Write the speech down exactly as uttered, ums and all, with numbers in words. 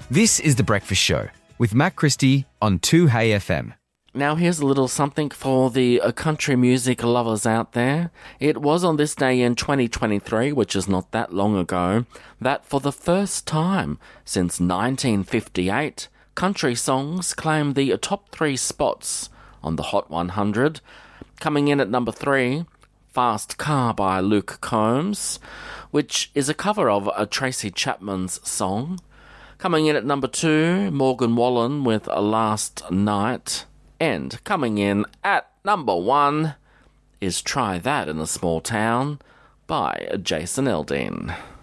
This is The Breakfast Show with Matt Christie on two Hey F M. Now here's a little something for the uh, country music lovers out there. It was on this day in twenty twenty-three, which is not that long ago, that for the first time since nineteen fifty-eight, country songs claimed the top three spots on the Hot one hundred. Coming in at number three, Fast Car by Luke Combs, which is a cover of a Tracy Chapman's song. Coming in at number two, Morgan Wallen with A Last Night. And coming in at number one is Try That in a Small Town by Jason Aldean.